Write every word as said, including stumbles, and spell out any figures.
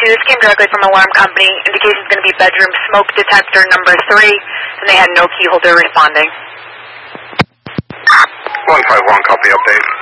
two, this came directly from Alarm Company. Indication is going to be bedroom smoke detector number three, and they had no key holder responding. one five one, copy update.